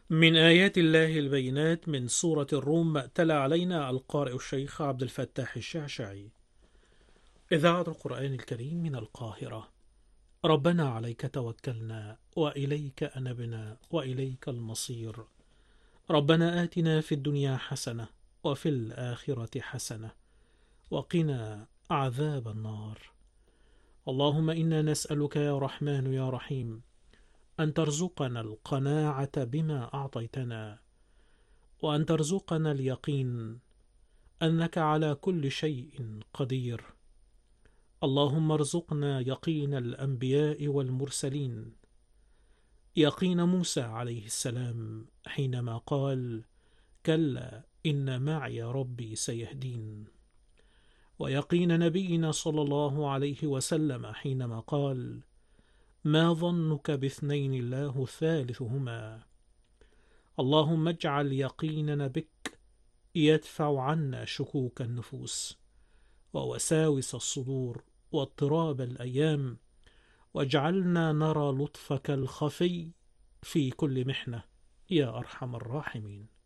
من آيات الله البينات من سورة الروم تلا علينا القارئ الشيخ عبد الفتاح الشعشعي. إذاعة القرآن الكريم من القاهرة. ربنا عليك توكلنا وإليك أنبنا وإليك المصير. ربنا آتنا في الدنيا حسنة وفي الآخرة حسنة وقنا عذاب النار. اللهم إنا نسألك يا رحمن يا رحيم أن ترزقنا القناعة بما أعطيتنا، وأن ترزقنا اليقين أنك على كل شيء قدير. اللهم ارزقنا يقين الأنبياء والمرسلين، يقين موسى عليه السلام حينما قال: كلا إن معي ربي سيهدين، ويقين نبينا صلى الله عليه وسلم حينما قال: ما ظنك باثنين الله ثالثهما. اللهم اجعل يقيننا بك يدفع عنا شكوك النفوس ووساوس الصدور واضطراب الأيام، واجعلنا نرى لطفك الخفي في كل محنة يا أرحم الراحمين.